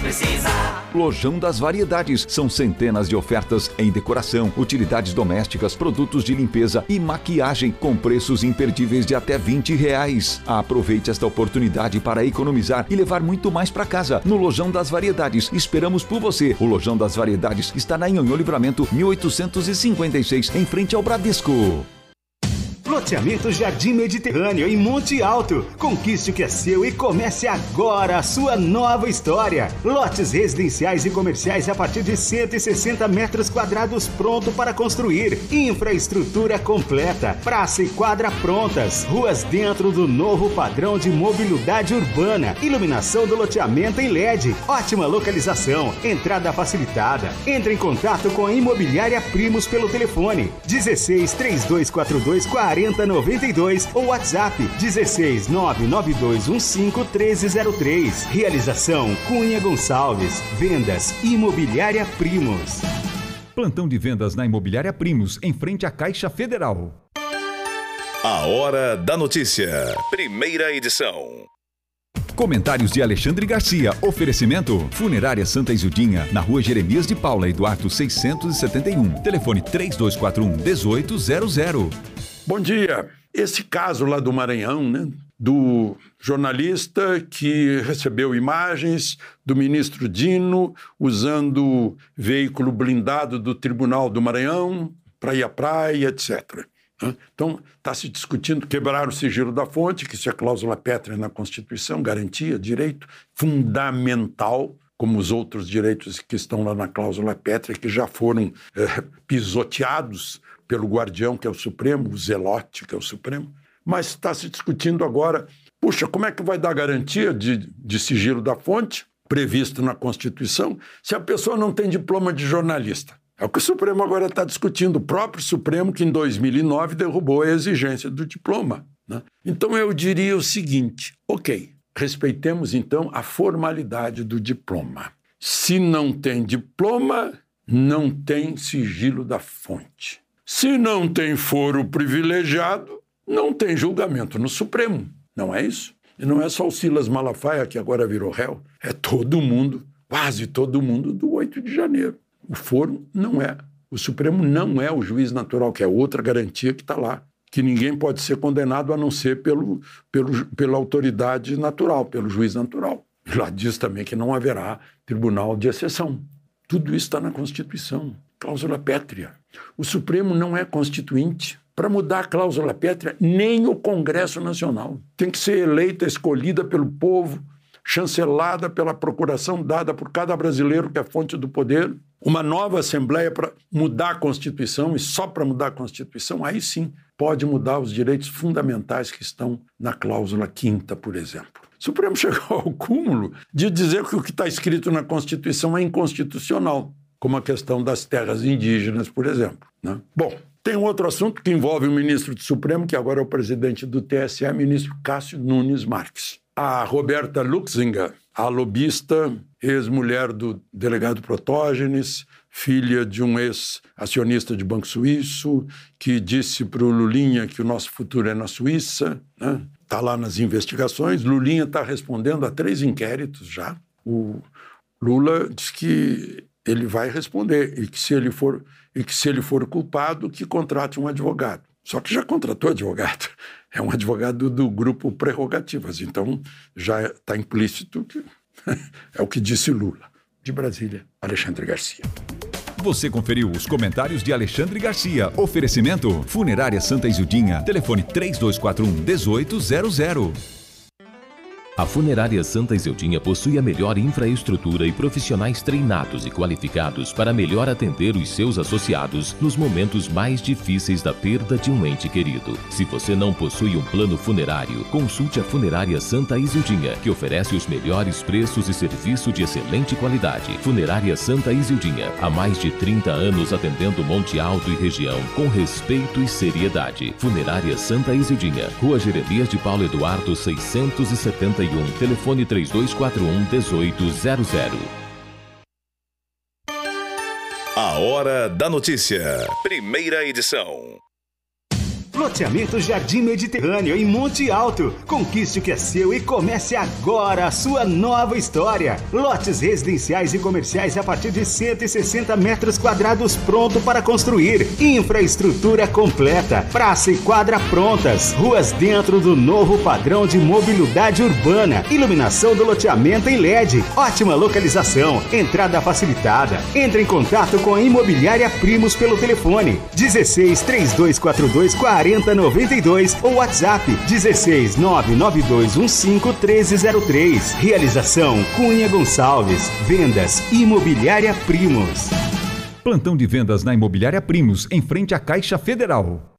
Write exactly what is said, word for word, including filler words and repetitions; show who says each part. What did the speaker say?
Speaker 1: precisa.
Speaker 2: Lojão das Variedades. São centenas de ofertas em decoração, utilidades domésticas, produtos de limpeza e maquiagem com preços imperdíveis de até vinte reais. Aproveite esta oportunidade para economizar e levar muito mais para casa. No Lojão das Variedades. Esperamos por você. O Lojão das Variedades está na Nhonhô Livramento mil oitocentos e cinquenta e seis, em frente ao Bradesco.
Speaker 3: Loteamento Jardim Mediterrâneo em Monte Alto. Conquiste o que é seu e comece agora a sua nova história. Lotes residenciais e comerciais a partir de cento e sessenta metros quadrados pronto para construir. Infraestrutura completa. Praça e quadra prontas. Ruas dentro do novo padrão de mobilidade urbana. Iluminação do loteamento em L E D. Ótima localização. Entrada facilitada. Entre em contato com a Imobiliária Primos pelo telefone dezesseis, três dois quatro dois, quarenta noventa e dois ou WhatsApp dezesseis, nove nove dois um cinco, treze zero três. Realização Cunha Gonçalves. Vendas Imobiliária Primos.
Speaker 2: Plantão de vendas na Imobiliária Primos, em frente à Caixa Federal.
Speaker 4: A Hora da Notícia. Primeira edição.
Speaker 2: Comentários de Alexandre Garcia. Oferecimento Funerária Santa Isildinha, na Rua Jeremias de Paula, Eduardo seiscentos e setenta e um. Telefone três dois quatro um, um oito zero zero.
Speaker 5: Bom dia. Esse caso lá do Maranhão, né, do jornalista que recebeu imagens do ministro Dino usando veículo blindado do Tribunal do Maranhão para ir à praia, etcétera. Então, está se discutindo quebrar o sigilo da fonte, que isso é cláusula pétrea na Constituição, garantia, direito fundamental, como os outros direitos que estão lá na cláusula pétrea, que já foram é, pisoteados pelo guardião, que é o Supremo, o zelote, que é o Supremo. Mas está se discutindo agora, puxa, como é que vai dar garantia de, de sigilo da fonte, previsto na Constituição, se a pessoa não tem diploma de jornalista? É o que o Supremo agora está discutindo, o próprio Supremo que em dois mil e nove derrubou a exigência do diploma, né? Então eu diria o seguinte, ok, respeitemos então a formalidade do diploma. Se não tem diploma, não tem sigilo da fonte. Se não tem foro privilegiado, não tem julgamento no Supremo, não é isso? E não é só o Silas Malafaia que agora virou réu, é todo mundo, quase todo mundo do oito de janeiro. O foro não é, o Supremo não é o juiz natural, que é outra garantia que está lá, que ninguém pode ser condenado a não ser pelo, pelo, pela autoridade natural, pelo juiz natural. E lá diz também que não haverá tribunal de exceção. Tudo isso está na Constituição, cláusula pétrea. O Supremo não é constituinte. Para mudar a cláusula pétrea, nem o Congresso Nacional. Tem que ser eleita, escolhida pelo povo, chancelada pela procuração dada por cada brasileiro, que é a fonte do poder, uma nova Assembleia para mudar a Constituição, e só para mudar a Constituição, aí sim pode mudar os direitos fundamentais que estão na cláusula quinta, por exemplo. O Supremo chegou ao cúmulo de dizer que o que está escrito na Constituição é inconstitucional, como a questão das terras indígenas, por exemplo, né? Bom, tem um outro assunto que envolve o ministro do Supremo, que agora é o presidente do T S E, ministro Cássio Nunes Marques. A Roberta Luxinga, a lobista, ex-mulher do delegado Protógenes, filha de um ex-acionista de banco suíço, que disse para o Lulinha que o nosso futuro é na Suíça, né? Está lá nas investigações. Lulinha está respondendo a três inquéritos já. O Lula diz que ele vai responder e que se ele for, e que se ele for culpado, que contrate um advogado. Só que já contratou advogado. É um advogado do grupo Prerrogativas. Então, já está implícito que é o que disse Lula. De Brasília, Alexandre Garcia.
Speaker 2: Você conferiu os comentários de Alexandre Garcia. Oferecimento Funerária Santa Isildinha. Telefone três dois quatro um, um oito zero zero.
Speaker 6: A Funerária Santa Isildinha possui a melhor infraestrutura e profissionais treinados e qualificados para melhor atender os seus associados nos momentos mais difíceis da perda de um ente querido. Se você não possui um plano funerário, consulte a Funerária Santa Isildinha, que oferece os melhores preços e serviço de excelente qualidade. Funerária Santa Isildinha, há mais de trinta anos atendendo Monte Alto e região com respeito e seriedade. Funerária Santa Isildinha, Rua Jeremias de Paulo Eduardo seiscentos e setenta e um, telefone três dois quatro um, um oito zero zero.
Speaker 4: A Hora da Notícia, primeira edição.
Speaker 3: Loteamento Jardim Mediterrâneo, em Monte Alto. Conquiste o que é seu e comece agora a sua nova história. Lotes residenciais e comerciais a partir de cento e sessenta metros quadrados pronto para construir. Infraestrutura completa. Praça e quadra prontas. Ruas dentro do novo padrão de mobilidade urbana. Iluminação do loteamento em L E D. Ótima localização. Entrada facilitada. Entre em contato com a Imobiliária Primos pelo telefone dezesseis, três dois quatro dois, quarenta, noventa e dois ou WhatsApp dezesseis, nove nove dois um cinco, treze zero três. Realização Cunha Gonçalves. Vendas Imobiliária Primos.
Speaker 2: Plantão de vendas na Imobiliária Primos, em frente à Caixa Federal.